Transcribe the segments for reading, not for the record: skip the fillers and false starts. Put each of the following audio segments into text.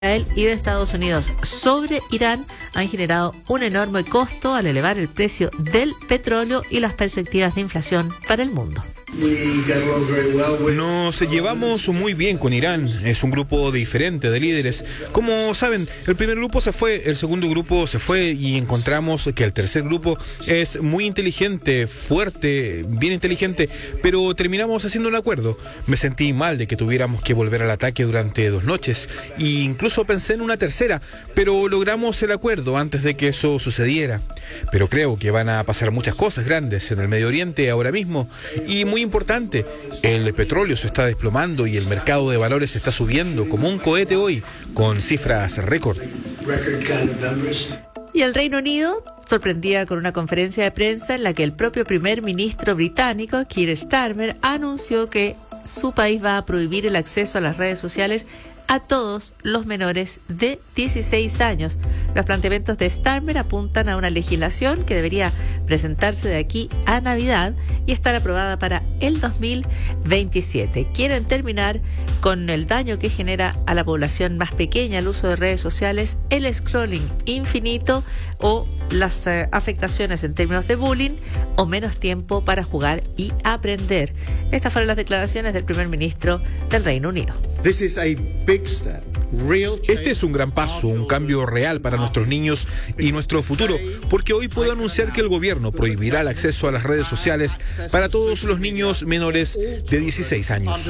Israel y de Estados Unidos sobre Irán han generado un enorme costo al elevar el precio del petróleo y las perspectivas de inflación para el mundo. Nos llevamos muy bien con Irán, es un grupo diferente de líderes. Como saben, el primer grupo se fue, el segundo grupo se fue y encontramos que el tercer grupo es muy inteligente, fuerte, bien inteligente, pero terminamos haciendo un acuerdo. Me sentí mal de que tuviéramos que volver al ataque durante 2 noches e incluso pensé en una tercera, pero logramos el acuerdo antes de que eso sucediera. Pero creo que van a pasar muchas cosas grandes en el Medio Oriente ahora mismo y muy importante, el petróleo se está desplomando y el mercado de valores está subiendo como un cohete hoy, con cifras récord. Y el Reino Unido sorprendía con una conferencia de prensa en la que el propio primer ministro británico, Keir Starmer, anunció que su país va a prohibir el acceso a las redes sociales a todos los menores de 16 años. Los planteamientos de Starmer apuntan a una legislación que debería presentarse de aquí a Navidad y estar aprobada para el 2027. Quieren terminar con el daño que genera a la población más pequeña el uso de redes sociales, el scrolling infinito o las afectaciones en términos de bullying o menos tiempo para jugar y aprender. Estas fueron las declaraciones del primer ministro del Reino Unido. Este es un gran paso, un cambio real para nuestros niños y nuestro futuro, porque hoy puedo anunciar que el gobierno prohibirá el acceso a las redes sociales para todos los niños menores de 16 años.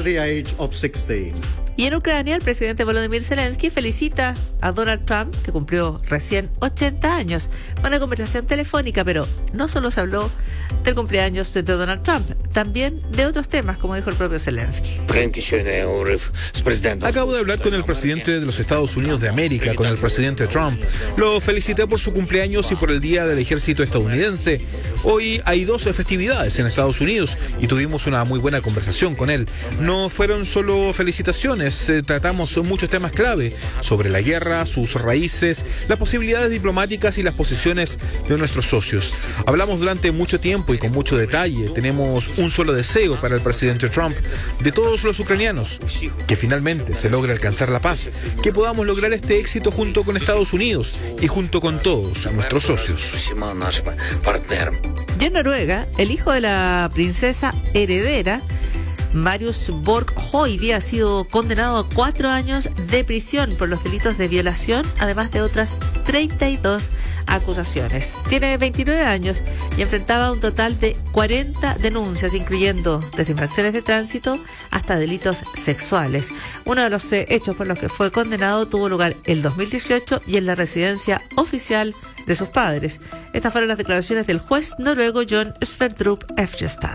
Y en Ucrania, el presidente Volodymyr Zelensky felicita a Donald Trump, que cumplió recién 80 años. Una conversación telefónica, pero no solo se habló del cumpleaños de Donald Trump, también de otros temas, como dijo el propio Zelensky. Acabo de hablar con el presidente de los Estados Unidos de América, con el presidente Trump. Lo felicité por su cumpleaños y por el Día del Ejército estadounidense. Hoy hay 2 festividades en Estados Unidos y tuvimos una muy buena conversación con él. No fueron solo felicitaciones, tratamos muchos temas clave sobre la guerra, sus raíces, las posibilidades diplomáticas y las posiciones de nuestros socios. Hablamos durante mucho tiempo y con mucho detalle. Tenemos un solo deseo para el presidente Trump, de todos los ucranianos, que finalmente se logre alcanzar la paz, que podamos lograr este éxito junto con Estados Unidos y junto con todos nuestros socios. Y en Noruega, el hijo de la princesa heredera, Marius Borg Høiby, ha sido condenado a 4 años de prisión por los delitos de violación, además de otras 32 acusaciones. Tiene 29 años y enfrentaba un total de 40 denuncias, incluyendo desde infracciones de tránsito hasta delitos sexuales. Uno de los hechos por los que fue condenado tuvo lugar el 2018 y en la residencia oficial de sus padres. Estas fueron las declaraciones del juez noruego Jon Sverdrup Efjestad.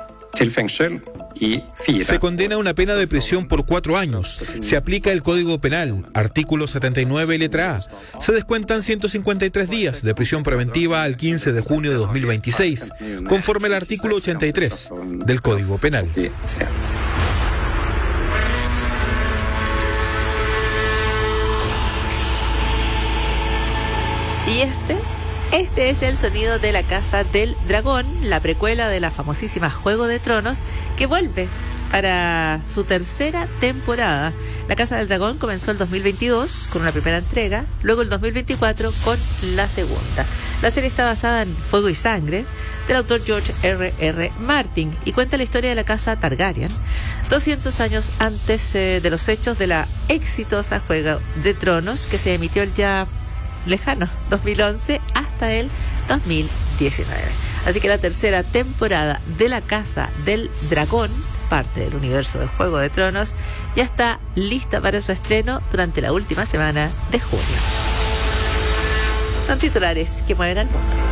Se condena a una pena de prisión por 4 años. Se aplica el Código Penal, artículo 79, letra A. Se descuentan 153 días de prisión preventiva al 15 de junio de 2026, conforme al artículo 83 del Código Penal. Y este es el sonido de La Casa del Dragón, la precuela de la famosísima Juego de Tronos, que vuelve para su tercera temporada. La Casa del Dragón comenzó el 2022 con una primera entrega, luego el 2024 con la segunda. La serie está basada en Fuego y Sangre, del autor George R.R. Martin, y cuenta la historia de la Casa Targaryen, 200 años antes de los hechos de la exitosa Juego de Tronos, que se emitió el ya lejano 2011 hasta el 2019. Así que la tercera temporada de La Casa del Dragón, parte del universo de Juego de Tronos, ya está lista para su estreno durante la última semana de junio. Son titulares que mueven al mundo.